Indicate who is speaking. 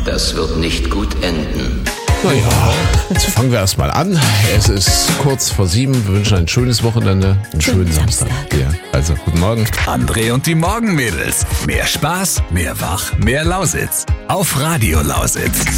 Speaker 1: Das wird nicht gut enden.
Speaker 2: Naja, jetzt fangen wir erstmal an. Es ist kurz vor 7. Wir wünschen ein schönes Wochenende, einen schönen Samstag. Ja, also, guten Morgen.
Speaker 3: André und die Morgenmädels. Mehr Spaß, mehr Wach, mehr Lausitz. Auf Radio Lausitz.